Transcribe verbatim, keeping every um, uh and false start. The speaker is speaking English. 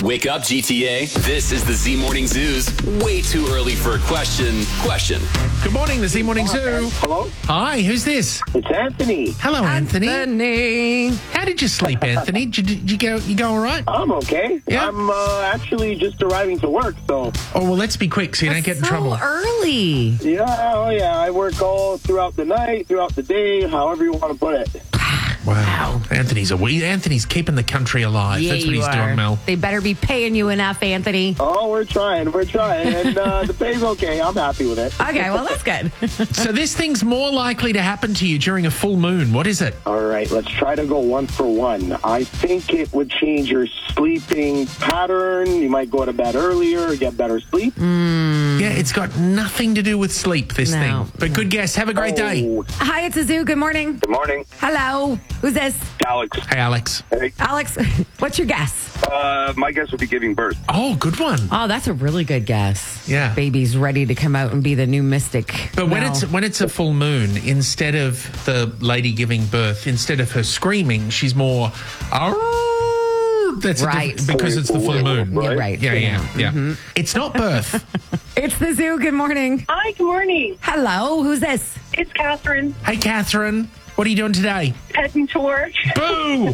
Wake up, G T A. This is the Z Morning Zoo's way too early for a question. Question. Good morning, the Z Morning Zoo. Hello? Hi, who's this? It's Anthony. Hello, Anthony. Anthony. How did you sleep, Anthony? Did you, did you go? You go all right? I'm okay. Yeah? I'm uh, actually just arriving to work, so... Oh well, let's be quick so you don't get in so trouble. early. Yeah, oh yeah, I work all throughout the night, throughout the day, however you want to put it. Wow, Anthony's a wee. Anthony's keeping the country alive. Yeah, That's what you he's are. doing, Mel. They better be paying you enough, Anthony. Oh, we're trying, we're trying, and uh, the pay's okay. I'm happy with it. Okay, well, that's good. So this thing's more likely to happen to you during a full moon. What is it? All right, let's try to go one for one. I think it would change your sleeping pattern. You might go to bed earlier, get better sleep. Yeah, it's got nothing to do with sleep, this No, thing. But good guess. Have a great day. Oh, Hi, it's Azu. Good morning. good morning, Hello. Who's this? Alex. Hey, Alex. Hey, Alex, what's your guess? uh, my guess would be giving birth. Oh, good one. Oh, that's a really good guess. Yeah. Baby's ready to come out and be the new mystic. But when Mel. it's when it's a full moon, instead of the lady giving birth, instead of her screaming, she's more. "Arr!" That's a Right. diff- because it's the full moon. Yeah, right. Yeah, yeah, yeah. Mm-hmm. It's not birth. It's the Zoo. Good morning. Hi, good morning. Hello. Who's this? It's Catherine, Hey, Catherine, what are you doing today? heading to work. Boo!